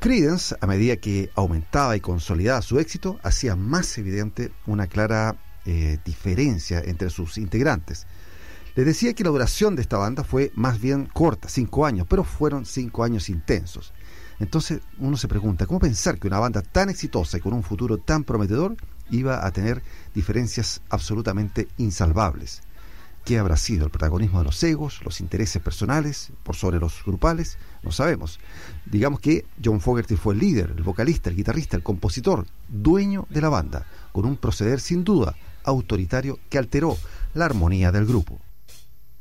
Creedence, a medida que aumentaba y consolidaba su éxito, hacía más evidente una clara diferencia entre sus integrantes. Les decía que la duración de esta banda fue más bien corta, 5 años, pero fueron 5 años intensos. Entonces uno se pregunta, ¿cómo pensar que una banda tan exitosa y con un futuro tan prometedor iba a tener diferencias absolutamente insalvables? ¿Qué habrá sido? ¿El protagonismo de los egos, los intereses personales por sobre los grupales? No sabemos. Digamos que John Fogerty fue el líder, el vocalista, el guitarrista, el compositor, dueño de la banda, con un proceder sin duda autoritario que alteró la armonía del grupo.